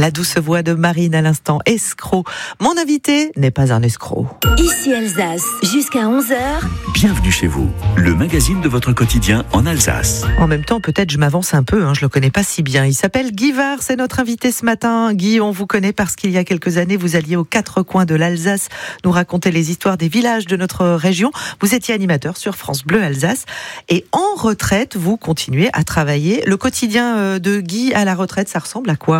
La douce voix de Marine à l'instant, escroc. Mon invité n'est pas un escroc. Ici Alsace, jusqu'à 11h. Bienvenue chez vous, le magazine de votre quotidien en Alsace. En même temps, peut-être je m'avance un peu, je le connais pas si bien. Il s'appelle Guy Var, c'est notre invité ce matin. Guy, on vous connaît parce qu'il y a quelques années, vous alliez aux quatre coins de l'Alsace nous raconter les histoires des villages de notre région. Vous étiez animateur sur France Bleu Alsace et en retraite, vous continuez à travailler. Le quotidien de Guy à la retraite, ça ressemble à quoi ?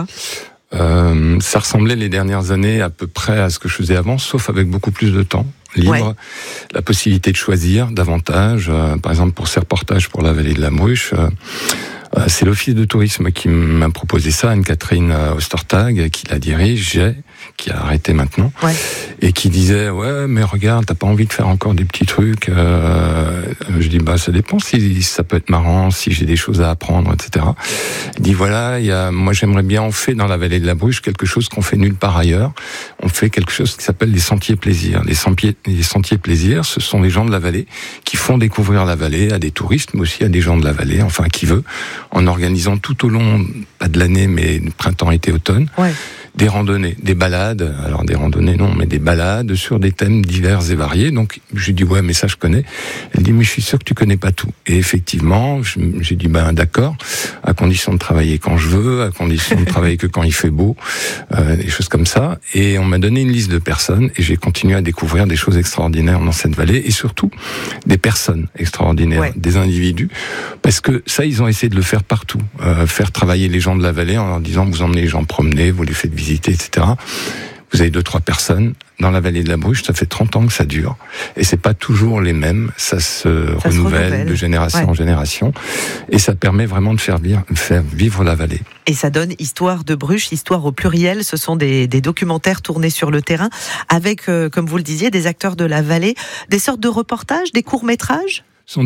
Ça ressemblait les dernières années à peu près à ce que je faisais avant, sauf avec beaucoup plus de temps libre, ouais. La possibilité de choisir davantage, par exemple pour ces reportages pour la vallée de la Bruche, c'est l'office de tourisme qui m'a proposé ça, Anne-Catherine Ostertag, qui la dirige, qui a arrêté maintenant, ouais. Et qui disait, ouais, mais regarde, t'as pas envie de faire encore des petits trucs. Je dis, ça dépend si ça peut être marrant, si j'ai des choses à apprendre, etc. Il dit, voilà, moi j'aimerais bien, on fait dans la vallée de la Bruche quelque chose qu'on fait nulle part ailleurs. On fait quelque chose qui s'appelle les sentiers plaisirs. Les sentiers plaisirs, ce sont les gens de la vallée qui font découvrir la vallée à des touristes, mais aussi à des gens de la vallée, enfin qui veut, en organisant tout au long, pas de l'année, mais printemps, été, automne, ouais. Des randonnées, des balades, alors des randonnées non, mais des balades sur des thèmes divers et variés. Donc je lui dis ouais, mais ça je connais. Elle dit mais je suis sûr que tu connais pas tout. Et effectivement, j'ai dit d'accord, à condition de travailler quand je veux, à condition de travailler que quand il fait beau, des choses comme ça. Et on m'a donné une liste de personnes et j'ai continué à découvrir des choses extraordinaires dans cette vallée et surtout des personnes extraordinaires, ouais. Des individus, parce que ça ils ont essayé de le faire partout, faire travailler les gens de la vallée en leur disant vous emmenez les gens promener, vous les faites visiter, etc. Vous avez 2-3 personnes dans la vallée de la Bruche, ça fait 30 ans que ça dure. Et c'est pas toujours les mêmes, ça se renouvelle de génération en génération. Et ça permet vraiment de faire vivre la vallée. Et ça donne Histoire de Bruche, histoire au pluriel. Ce sont des documentaires tournés sur le terrain avec, comme vous le disiez, des acteurs de la vallée, des sortes de reportages, des courts-métrages.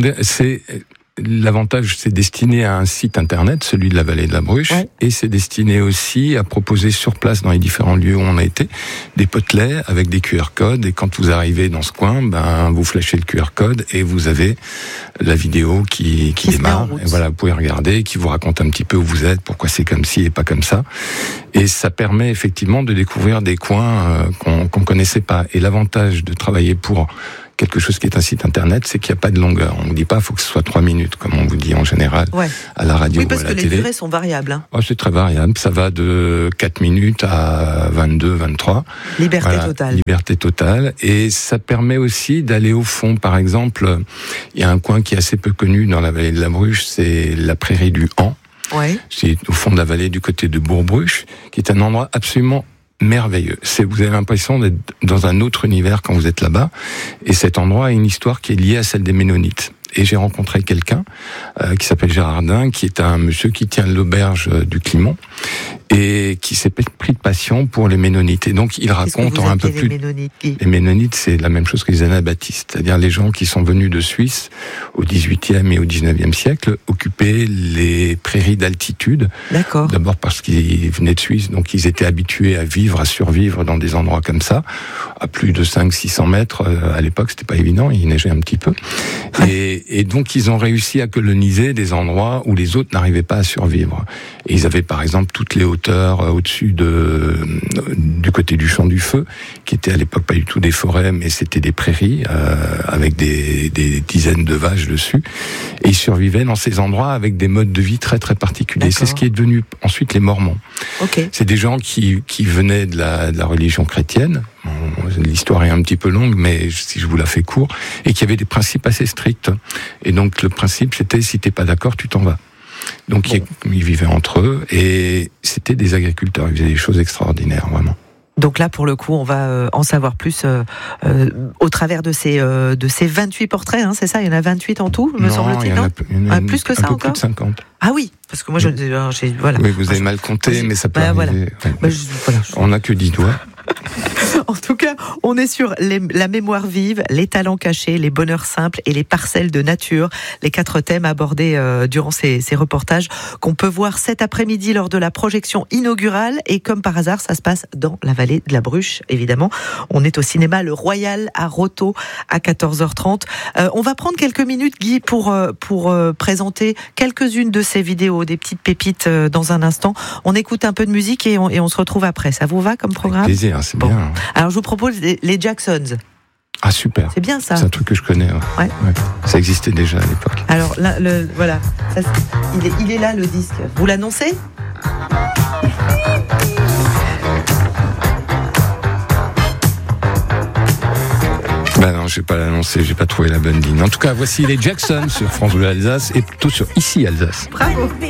L'avantage, c'est destiné à un site internet, celui de la vallée de la Bruche, ouais. Et c'est destiné aussi à proposer sur place, dans les différents lieux où on a été, des potelets avec des QR codes. Et quand vous arrivez dans ce coin, vous flashez le QR code et vous avez la vidéo qui démarre. Et voilà, vous pouvez regarder, qui vous raconte un petit peu où vous êtes, pourquoi c'est comme ci et pas comme ça. Et ça permet effectivement de découvrir des coins qu'on connaissait pas. Et l'avantage de travailler pour quelque chose qui est un site internet, c'est qu'il n'y a pas de longueur. On ne dit pas, il faut que ce soit 3 minutes, comme on vous dit en général, ouais. À la radio ou à la télé. Oui, parce que les durées sont variables. Oh, c'est très variable. Ça va de 4 minutes à 22, 23. Liberté totale. Liberté totale. Et ça permet aussi d'aller au fond. Par exemple, il y a un coin qui est assez peu connu dans la vallée de la Bruche, c'est la prairie du Han. Ouais. C'est au fond de la vallée du côté de Bourg-Bruche, qui est un endroit absolument merveilleux. Vous avez l'impression d'être dans un autre univers quand vous êtes là-bas. Et cet endroit a une histoire qui est liée à celle des Ménonites. Et j'ai rencontré quelqu'un qui s'appelle Gérardin, qui est un monsieur qui tient l'auberge du Climont et qui s'est pris de passion pour les Ménonites. Et donc il raconte un peu plus. Les Ménonites, c'est la même chose que les Anabaptistes, c'est-à-dire les gens qui sont venus de Suisse au XVIIIe et au XIXe siècle occuper les prairies d'altitude. D'accord. D'abord parce qu'ils venaient de Suisse, donc ils étaient habitués à survivre dans des endroits comme ça, à plus de 500-600 mètres. À l'époque, c'était pas évident, il neigeait un petit peu. Et donc, ils ont réussi à coloniser des endroits où les autres n'arrivaient pas à survivre. Et ils avaient, par exemple, toutes les hauteurs au-dessus du côté du Champ du Feu, qui étaient à l'époque pas du tout des forêts, mais c'était des prairies, avec des dizaines de vaches dessus. Et ils survivaient dans ces endroits avec des modes de vie très, très particuliers. D'accord. C'est ce qui est devenu ensuite les Mormons. Okay. C'est des gens qui venaient de la religion chrétienne. L'histoire est un petit peu longue, mais si je vous la fais court, et qui avait des principes assez stricts. Et donc le principe, c'était si t'es pas d'accord, tu t'en vas. Donc ils vivaient entre eux, et c'était des agriculteurs. Ils faisaient des choses extraordinaires, vraiment. Donc là, pour le coup, on va en savoir plus au travers de ces 28 portraits, hein, c'est ça ? Il y en a 28 en tout, me semble-t-il, non ? Plus que ça encore ? Plus de 50. Ah oui, parce que moi, voilà. Oui, vous avez mal compté, mais ça peut arriver. Voilà. On n'a que 10 doigts. En tout cas, on est sur la mémoire vive, les talents cachés, les bonheurs simples et les parcelles de nature. Les 4 thèmes abordés durant ces reportages qu'on peut voir cet après-midi lors de la projection inaugurale. Et comme par hasard, ça se passe dans la vallée de la Bruche, évidemment. On est au cinéma Le Royal à Rothau à 14h30. On va prendre quelques minutes, Guy, pour présenter quelques-unes de ces vidéos, des petites pépites dans un instant. On écoute un peu de musique et on se retrouve après. Ça vous va comme programme ? Avec plaisir, c'est bon. Bien. Alors je vous propose les Jacksons. Ah super. C'est bien ça. C'est un truc que je connais. Ouais. Ça existait déjà à l'époque. Alors là, voilà, ça, il est là le disque. Vous l'annoncez ? Ben non, je vais pas l'annoncer, j'ai pas trouvé la bonne ligne. En tout cas, voici les Jacksons sur France Bleu Alsace et plutôt sur Ici Alsace. Bravo.